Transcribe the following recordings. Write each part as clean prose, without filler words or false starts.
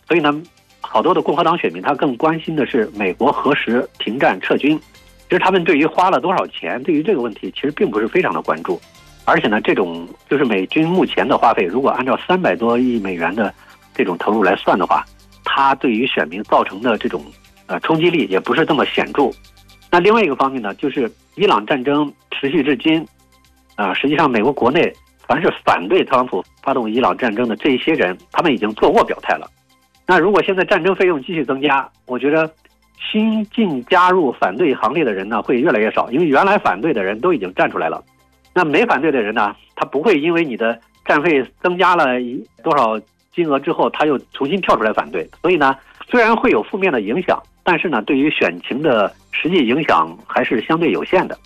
所以呢，好多的共和党选民他更关心的是美国何时停战撤军。其实他们对于花了多少钱，对于这个问题其实并不是非常的关注。而且呢，这种就是美军目前的花费，如果按照300多亿美元的这种投入来算的话，它对于选民造成的这种冲击力也不是这么显著。那另外一个方面呢，就是伊朗战争持续至今，实际上美国国内凡是反对特朗普发动伊朗战争的这一些人，他们已经做过表态了。那如果现在战争费用继续增加，我觉得新进加入反对行列的人呢会越来越少，因为原来反对的人都已经站出来了。那没反对的人呢，他不会因为你的战费增加了多少金额之后，他又重新跳出来反对。所以呢，虽然会有负面的影响，但是呢，对于选情的实际影响还是相对有限的。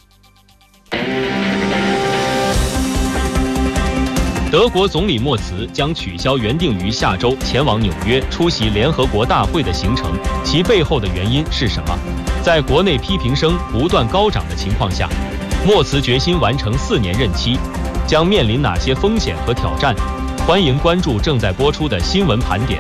德国总理莫茨将取消原定于下周前往纽约出席联合国大会的行程，其背后的原因是什么？在国内批评声不断高涨的情况下，莫茨决心完成4年任期，将面临哪些风险和挑战？欢迎关注正在播出的新闻盘点。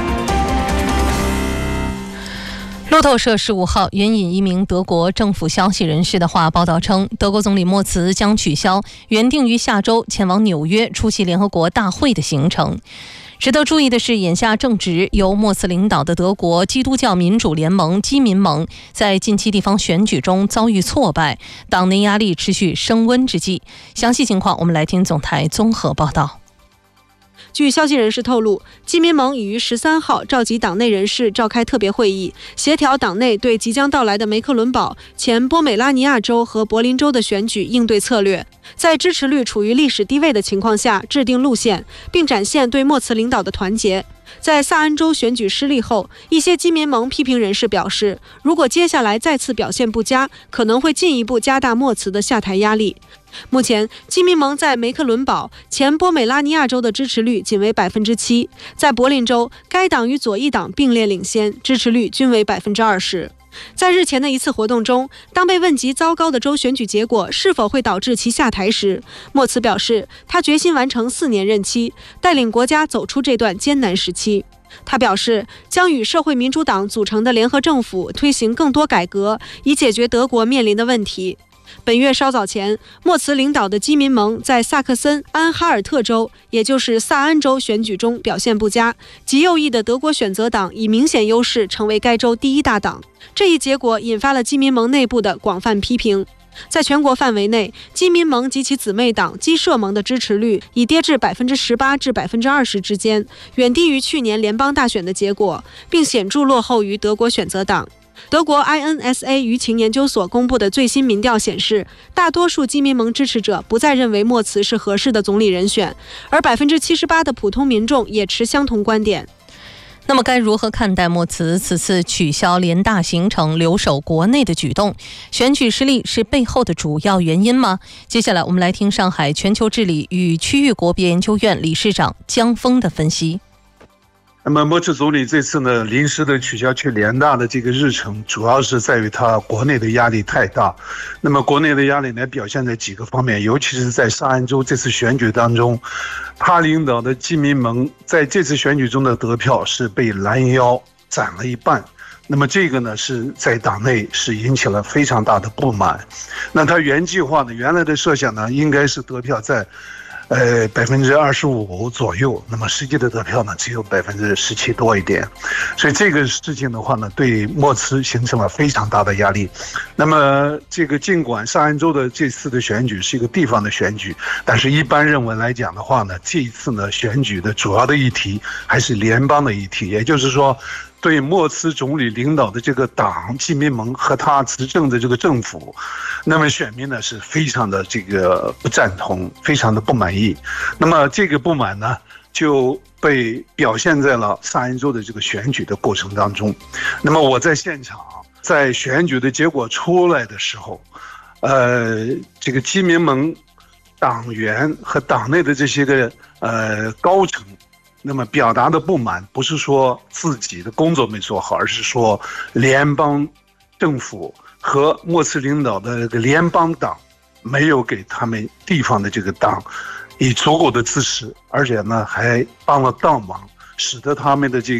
路透社15号援引一名德国政府消息人士的话报道称，德国总理莫茨将取消原定于下周前往纽约出席联合国大会的行程。值得注意的是，眼下正值由莫茨领导的德国基督教民主联盟基民盟在近期地方选举中遭遇挫败，党内压力持续升温之际。详细情况我们来听总台综合报道。 据消息人士透露，基民盟已于13号召集党内人士召开特别会议，协调党内对即将到来的梅克伦堡、前波美拉尼亚州和柏林州的选举应对策略，在支持率处于历史低位的情况下制定路线，并展现对莫茨领导的团结。在萨恩州选举失利后，一些基民盟批评人士表示，如果接下来再次表现不佳，可能会进一步加大莫茨的下台压力。目前，基民盟在梅克伦堡、前波美拉尼亚州的支持率仅为 7%， 在柏林州，该党与左翼党并列领先，支持率均为 20%。在日前的一次活动中，当被问及糟糕的州选举结果是否会导致其下台时，莫茨表示，他决心完成4年任期，带领国家走出这段艰难时期。他表示，将与社会民主党组成的联合政府推行更多改革，以解决德国面临的问题。本月稍早前，莫茨领导的基民盟在萨克森安哈尔特州，也就是萨安州选举中表现不佳，极右翼的德国选择党以明显优势成为该州第1大党。这一结果引发了基民盟内部的广泛批评。在全国范围内，基民盟及其姊妹党基社盟的支持率已跌至 18% 至 20% 之间，远低于去年联邦大选的结果，并显著落后于德国选择党。德国 INSA 舆情研究所公布的最新民调显示，大多数基民盟支持者不再认为莫茨是合适的总理人选，而 78% 的普通民众也持相同观点。 那么该如何看待莫茨此次取消联大行程留守国内的举动？选举失利是背后的主要原因吗？接下来我们来听上海全球治理与区域国别研究院理事长江峰的分析。 那么莫茨总理这次呢临时的取消去联大的这个日程，主要是在于他国内的压力太大。那么国内的压力呢表现在几个方面，尤其是在萨安州这次选举当中，他领导的基民盟在这次选举中的得票是被拦腰斩了一半。那么这个呢是在党内是引起了非常大的不满。那他原计划呢，原来的设想呢应该是得票在25%左右，那么实际的得票呢只有17%多一点，所以这个事情的话呢，对莫茨形成了非常大的压力。那么这个尽管萨安州的这次的选举是一个地方的选举，但是一般认为来讲的话呢，这一次呢选举的主要的议题还是联邦的议题，也就是说，对莫茨总理领导的这个党基民盟和他执政的这个政府，那么选民呢是非常的这个不赞同，非常的不满意。那么这个不满呢就被表现在了萨安州的这个选举的过程当中。那么我在现场，在选举的结果出来的时候，这个基民盟党员和党内的这些个高层，那么表达的不满不是说自己的工作没做好，而是说联邦政府和莫茨领导的这个联邦党没有给他们地方的这个党以足够的支持，而且呢还帮了倒忙，使得他们的这